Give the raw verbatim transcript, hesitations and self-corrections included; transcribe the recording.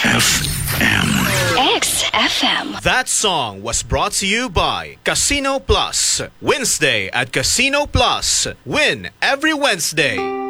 F M. X F M. That song was brought to you by Casino Plus. Wednesday at Casino Plus. Win every Wednesday.